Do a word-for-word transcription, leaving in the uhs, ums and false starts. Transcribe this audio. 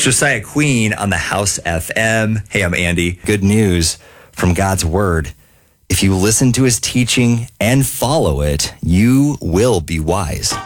Josiah Queen on the House F M. Hey, I'm Andy. Good news from God's Word. If you listen to his teaching and follow it, you will be wise.